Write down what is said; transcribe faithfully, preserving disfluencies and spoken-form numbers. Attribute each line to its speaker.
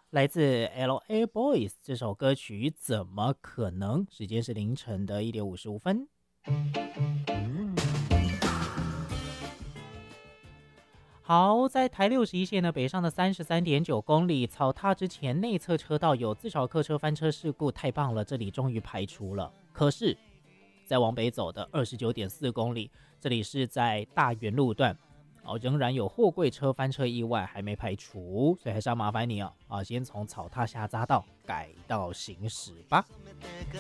Speaker 1: 来自 L A Boys 这首歌曲怎么可能？时间是凌晨的一点五十五分。好，在台六十一线呢，北上的三十三点九公里，草踏之前内侧车道有自少客车翻车事故，太棒了，这里终于排除了。可是，再往北走的二十九点四公里，这里是在大园路段。哦，仍然有货柜车翻车意外还没排除，所以还是要麻烦你哦，啊，先从草踏下匝道改道行驶吧。